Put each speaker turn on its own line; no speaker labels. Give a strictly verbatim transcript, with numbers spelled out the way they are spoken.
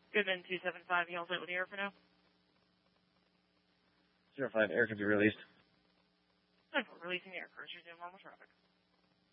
Goodman two seven five, you all set with the air for now?
Zero five, air can be released.
And we're releasing air. Cruise resume normal traffic.